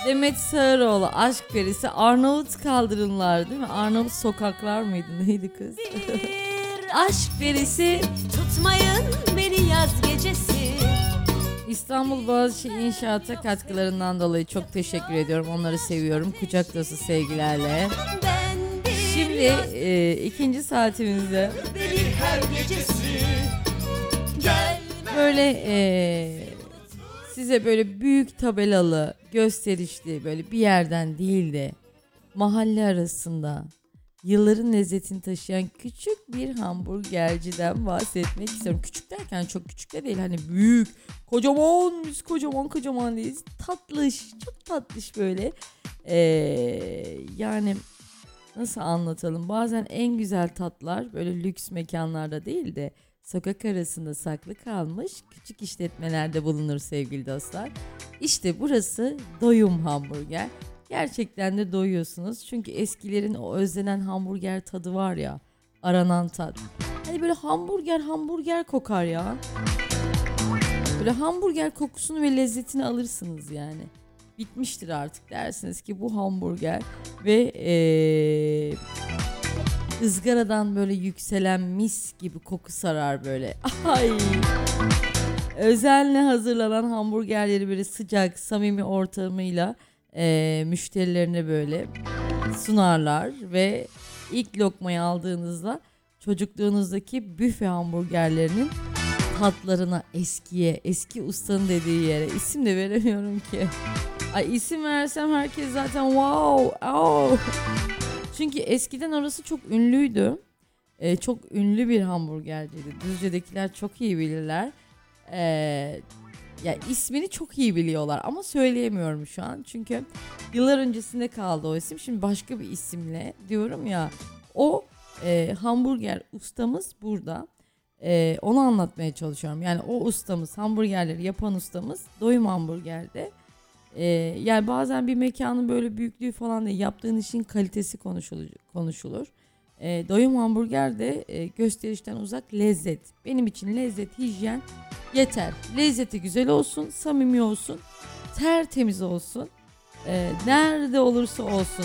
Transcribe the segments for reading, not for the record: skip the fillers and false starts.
Demet Sağıroğlu aşk perisi. Arnavut kaldırımlar değil mi? Arnavut sokaklar mıydı? Neydi kız? Aşk perisi. Tutmayın beni yaz gecesi. İstanbul Boğaziçi İnşaat'a katkılarından dolayı çok teşekkür ediyorum. Onları seviyorum. Kucak dolusu sevgilerle. Şimdi ikinci saatimizde böyle size böyle büyük tabelalı, gösterişli, böyle bir yerden değil de mahalle arasında yılların lezzetini taşıyan küçük bir hamburgerciden bahsetmek istiyorum. Küçük derken çok küçük de değil, hani büyük, kocaman, biz kocaman değiliz. Tatlış, çok tatlış böyle. Yani nasıl anlatalım? Bazen en güzel tatlar böyle lüks mekanlarda değil de sokak arasında saklı kalmış küçük işletmelerde bulunur sevgili dostlar. İşte burası Doyum Hamburger. Gerçekten de doyuyorsunuz. Çünkü eskilerin o özlenen hamburger tadı var ya, aranan tat. Hani böyle hamburger kokar ya. Böyle hamburger kokusunu ve lezzetini alırsınız yani. Bitmiştir artık, dersiniz ki bu hamburger ve ızgaradan böyle yükselen mis gibi koku sarar böyle. Ay. Özenle hazırlanan hamburgerleri böyle sıcak, samimi ortamıyla müşterilerine böyle sunarlar ve ilk lokmayı aldığınızda çocukluğunuzdaki büfe hamburgerlerinin tatlarına, eski ustanın dediği yere, isim de veremiyorum ki. Ay, isim versem herkes zaten wow, oh. Çünkü eskiden orası çok ünlüydü. Çok ünlü bir hamburgerciydi. Düzce'dekiler çok iyi bilirler. Ya ismini çok iyi biliyorlar ama söyleyemiyorum şu an. Çünkü yıllar öncesinde kaldı o isim. Şimdi başka bir isimle diyorum ya. O hamburger ustamız burada. Onu anlatmaya çalışıyorum. Yani o ustamız, hamburgerleri yapan ustamız Doyum Hamburger'de. Yani bazen bir mekanın böyle büyüklüğü falan değil, yaptığın işin kalitesi konuşulur. Doyum Hamburger'de gösterişten uzak lezzet. Benim için lezzet, hijyen yeter. Lezzeti güzel olsun, samimi olsun, tertemiz olsun. Nerede olursa olsun.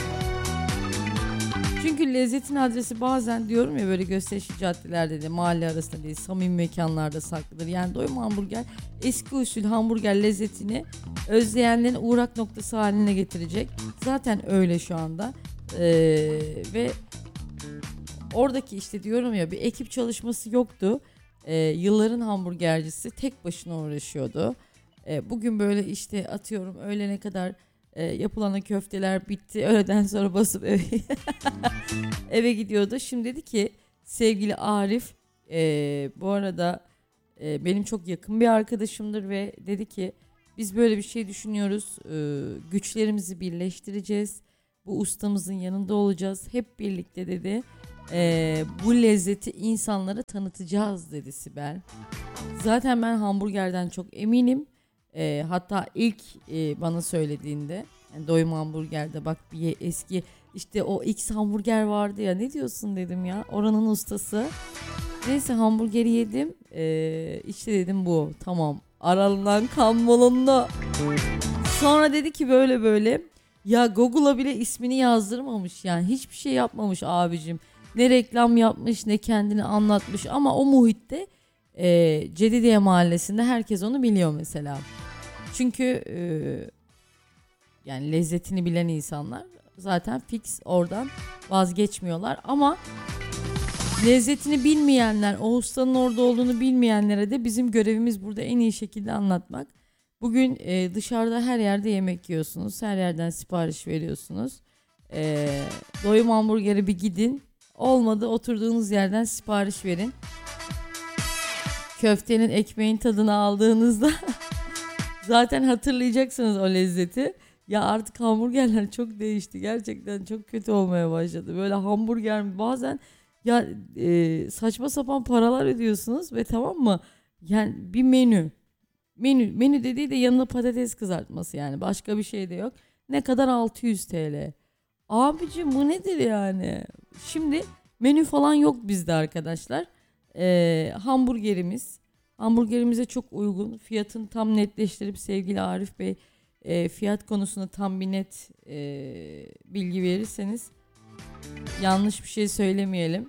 Çünkü lezzetin adresi bazen diyorum ya, böyle gösterişli caddelerde de, mahalle arasında değil, samimi mekanlarda saklıdır. Yani Doyum Hamburger eski usul hamburger lezzetini özleyenlerin uğrak noktası haline getirecek. Zaten öyle şu anda. Ve oradaki işte diyorum ya, bir ekip çalışması yoktu. Yılların hamburgercisi tek başına uğraşıyordu. Bugün böyle işte atıyorum öğlene kadar yapılan köfteler bitti. Öğleden sonra basıp eve gidiyordu. Şimdi dedi ki sevgili Arif, bu arada benim çok yakın bir arkadaşımdır ve dedi ki biz böyle bir şey düşünüyoruz. Güçlerimizi birleştireceğiz. Bu ustamızın yanında olacağız. Hep birlikte dedi. Bu lezzeti insanlara tanıtacağız dedi Sibel. Zaten ben hamburgerden çok eminim. Hatta ilk bana söylediğinde, yani Doyum Hamburger'de bak bir eski işte o X hamburger vardı ya, ne diyorsun dedim ya, oranın ustası. Neyse hamburgeri yedim. İşte dedim bu tamam, aralınan kan balonuna. Sonra dedi ki böyle ya Google'a bile ismini yazdırmamış, yani hiçbir şey yapmamış abicim. Ne reklam yapmış ne kendini anlatmış ama o muhitte Cedidiye Mahallesi'nde herkes onu biliyor mesela. Çünkü yani lezzetini bilen insanlar zaten fix oradan vazgeçmiyorlar ama lezzetini bilmeyenler, o ustanın orada olduğunu bilmeyenlere de bizim görevimiz burada en iyi şekilde anlatmak. Bugün dışarıda her yerde yemek yiyorsunuz, her yerden sipariş veriyorsunuz. Doyum Hamburger'e bir gidin, olmadı oturduğunuz yerden sipariş verin. Köftenin, ekmeğin tadını aldığınızda zaten hatırlayacaksınız o lezzeti. Ya artık hamburgerler çok değişti. Gerçekten çok kötü olmaya başladı. Böyle hamburger bazen ya saçma sapan paralar ödüyorsunuz ve tamam mı? Yani bir menü dediği de yanına patates kızartması, yani başka bir şey de yok. Ne kadar? 600 TL. Abicim bu nedir yani? Şimdi menü falan yok bizde arkadaşlar. Hamburgerimize çok uygun. Fiyatını tam netleştirip sevgili Arif Bey fiyat konusunda tam bir net bilgi verirseniz yanlış bir şey söylemeyelim.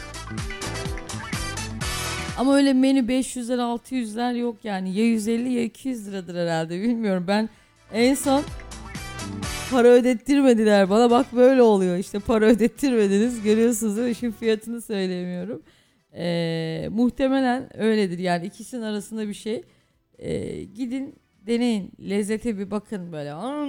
Ama öyle menü 500'ler 600'ler yok yani. Ya 150 ya 200 liradır herhalde, bilmiyorum. Ben en son para ödettirmediler bana, bak böyle oluyor işte, para ödettirmediniz, görüyorsunuz değil mi? İşin fiyatını söyleyemiyorum. Muhtemelen öyledir yani, ikisinin arasında bir şey. Gidin deneyin, lezzete bir bakın böyle.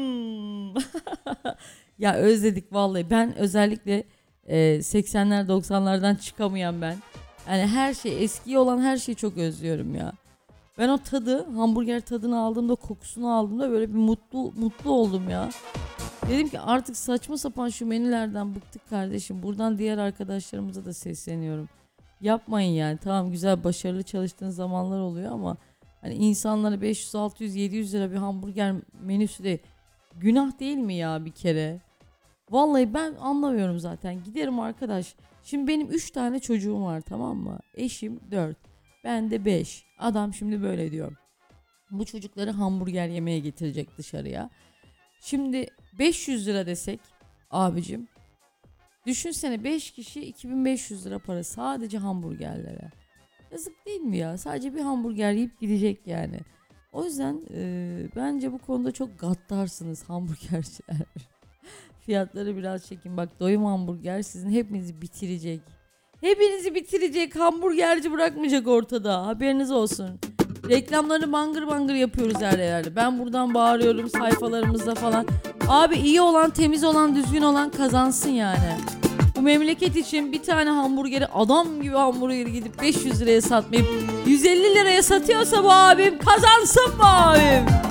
Ya özledik vallahi. Ben özellikle 80'ler 90'lardan çıkamayan ben. Yani her şey, eski olan her şeyi çok özlüyorum ya. Ben o tadı, hamburger tadını aldığımda, kokusunu aldığımda böyle bir mutlu oldum ya. Dedim ki artık saçma sapan şu menülerden bıktık kardeşim. Buradan diğer arkadaşlarımıza da sesleniyorum. Yapmayın yani. Tamam, güzel, başarılı çalıştığınız zamanlar oluyor ama hani insanlara 500, 600, 700 lira bir hamburger menüsü de günah değil mi ya bir kere? Vallahi ben anlamıyorum zaten. Giderim arkadaş. Şimdi benim 3 tane çocuğum var, tamam mı? Eşim 4. Ben de 5. Adam şimdi böyle diyor. Bu çocukları hamburger yemeye getirecek dışarıya. Şimdi 500 lira desek abicim. Düşünsene, 5 kişi 2500 lira para sadece hamburgerlere. Yazık değil mi ya? Sadece bir hamburger yiyip gidecek yani. O yüzden bence bu konuda çok gaddarsınız hamburgerciler. Fiyatları biraz çekin. Bak, doyum hamburger sizin hepinizi bitirecek. Hepinizi bitirecek. Hamburgerci bırakmayacak ortada. Haberiniz olsun. Reklamlarını bangır bangır yapıyoruz her yerde. Ben buradan bağırıyorum sayfalarımızda falan. Abi iyi olan, temiz olan, düzgün olan kazansın yani. Bu memleket için bir tane hamburgeri, adam gibi hamburgeri gidip 500 liraya satmayıp 150 liraya satıyorsa bu abim kazansın bu abim.